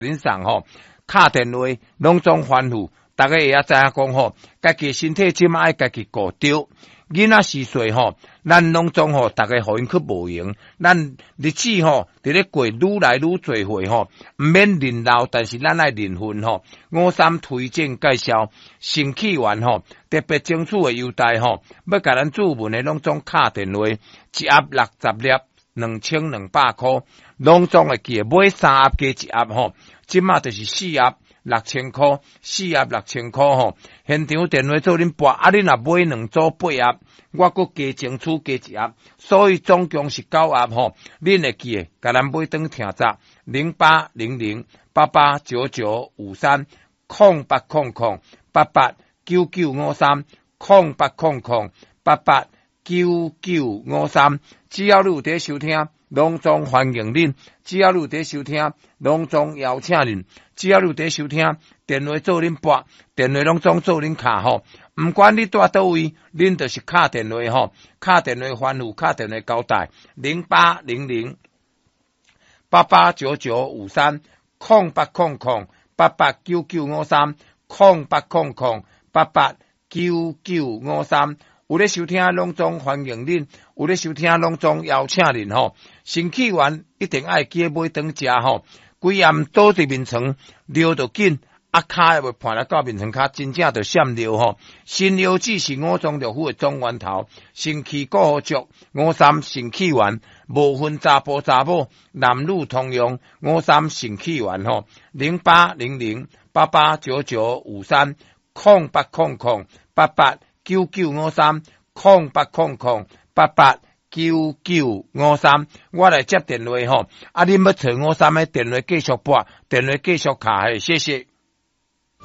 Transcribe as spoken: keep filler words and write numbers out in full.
恁上吼，敲电话拢总反复，大家会晓知影讲吼，家己身体即马爱家己顾着。囡仔四岁吼，咱拢总吼，大家互因去无用。咱日子吼，伫咧过愈来愈侪岁吼，毋免认老，但是咱爱认份吼。五三推荐介绍新起源吼，特别政府的优待吼，要甲咱注文的拢总敲电话，一盒六十粒，两千两百箍，拢总会记买三盒加一盒吼，即马就是四盒。六千块，四盒六千块吼，现场电话做恁拨，啊恁若买两组八盒，我佫加争取加一盒，所以总共是九盒吼，恁会记诶，甲咱买当听杂零八零零八八九九五三空八空空八八九九五三空八空空八八九九五三，只要你有伫收听，拢总欢迎恁；只要你有伫收听，拢总邀请恁。只要你有伫收听，电话做恁拨，电话拢总做恁卡吼。毋管你住倒位，恁就是敲电话吼，敲电话反复，敲电话交代零八零零八八九九五三空八空空八八九九五三空八空空八八九九五三。有咧收听拢总欢迎恁，有咧收听拢总邀请恁吼。新起源一定爱记买当食吼。规暗倒伫面床，尿就紧，啊骹又袂盘来到面床骹，真正就闪尿吼。新药剂是五脏六腑的总源头，神气固好足，五三神气丸，无分查甫查某，男女通用，五三神气丸吼。零八零零八八九九五三空八空空八八九九五三空八空空八八。九九五三，我来接电话吼，啊，恁要找五三的电话继续拨，电话继续卡，谢谢。